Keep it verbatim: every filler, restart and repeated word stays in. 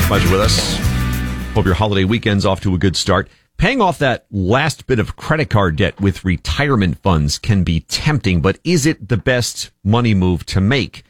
Glad you're with us. Hope your holiday weekend's off to a good start. Paying off that last bit of credit card debt with retirement funds can be tempting, but is it the best money move to make?